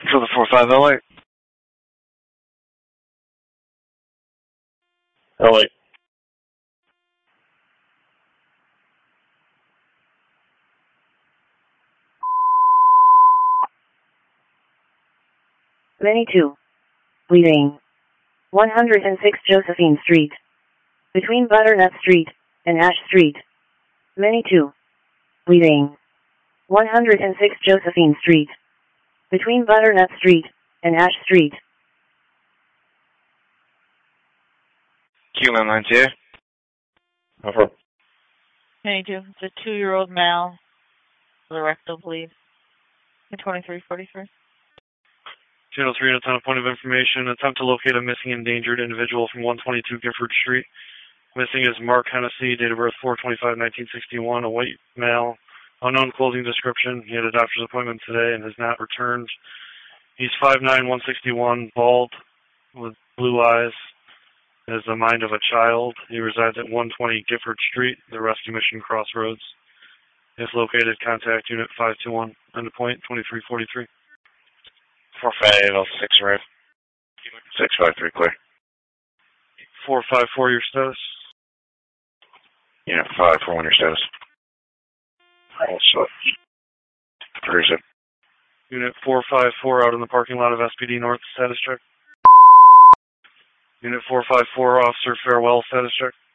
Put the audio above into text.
For the 45 LA. LA. Many 2. Leaving 106 Josephine Street. Between Butternut Street and Ash Street. Many 2. Leaving 106 Josephine Street. Between Butternut Street and Ash Street. QM92. Over. Many 2. It's a 2-year-old male with a rectal bleed. 2343. Channel 3 and a ton of point of information. Attempt to locate a missing endangered individual from 122 Gifford Street. Missing is Mark Hennessy, date of birth 4/25/1961, a white male. Unknown clothing description. He had a doctor's appointment today and has not returned. He's 5'9", 161, bald, with blue eyes. Has the mind of a child. He resides at 120 Gifford Street, the Rescue Mission Crossroads. If located, contact Unit 521. End of point, 2343. 4506 arrive. 653 clear. 454, your status. Unit 541, your status. Also, produce it. Unit 454 out in the parking lot of SPD North, status check. Unit 454, Officer Farewell, status check.